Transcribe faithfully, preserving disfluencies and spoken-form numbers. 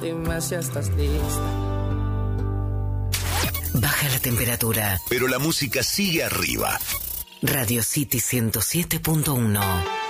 dime si estás lista. Baja la temperatura, pero la música sigue arriba. Radio City ciento siete punto uno.